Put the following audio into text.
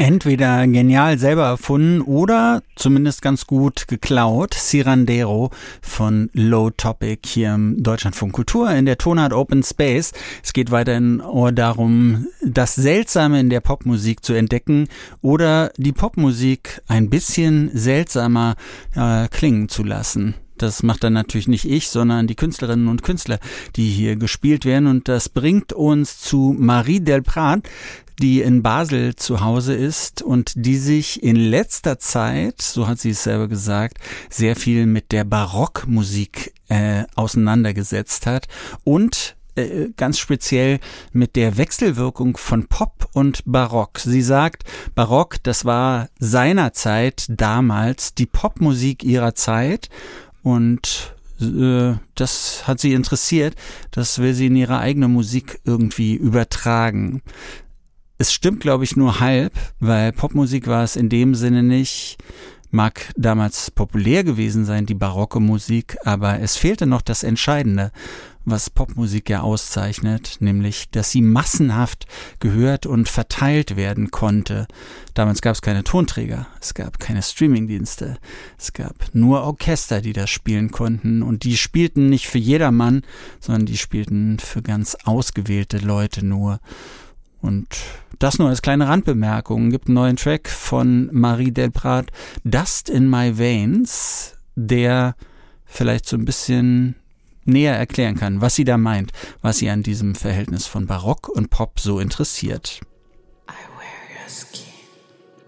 Entweder genial selber erfunden oder zumindest ganz gut geklaut. Cirandero von Low Topic hier im Deutschlandfunk Kultur in der Tonart Open Space. Es geht weiterhin darum, das Seltsame in der Popmusik zu entdecken oder die Popmusik ein bisschen seltsamer klingen zu lassen. Das macht dann natürlich nicht ich, sondern die Künstlerinnen und Künstler, die hier gespielt werden. Und das bringt uns zu Marie Delprat, die in Basel zu Hause ist und die sich in letzter Zeit, so hat sie es selber gesagt, sehr viel mit der Barockmusik auseinandergesetzt hat und ganz speziell mit der Wechselwirkung von Pop und Barock. Sie sagt, Barock, das war seinerzeit damals die Popmusik ihrer Zeit und das hat sie interessiert, das will sie in ihre eigene Musik irgendwie übertragen. Es stimmt, glaube ich, nur halb, weil Popmusik war es in dem Sinne nicht, mag damals populär gewesen sein, die barocke Musik, aber es fehlte noch das Entscheidende, was Popmusik ja auszeichnet, nämlich, dass sie massenhaft gehört und verteilt werden konnte. Damals gab es keine Tonträger, es gab keine Streamingdienste, es gab nur Orchester, die das spielen konnten und die spielten nicht für jedermann, sondern die spielten für ganz ausgewählte Leute nur. Und das nur als kleine Randbemerkung. Gibt einen neuen Track von Marie Delprat, Dust in My Veins, der vielleicht so ein bisschen näher erklären kann, was sie da meint, was sie an diesem Verhältnis von Barock und Pop so interessiert. I wear your skin.